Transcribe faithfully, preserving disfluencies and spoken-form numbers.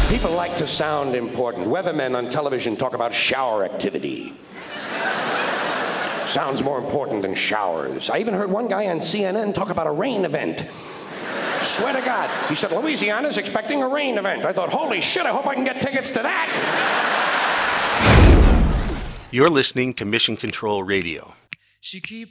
People like to sound important. Weathermen on television talk about shower activity. Sounds more important than showers. I even heard one guy on C N N talk about a rain event. Swear to God. He said, Louisiana's expecting a rain event. I thought, holy shit, I hope I can get tickets to that. You're listening to Mission Control Radio. She keep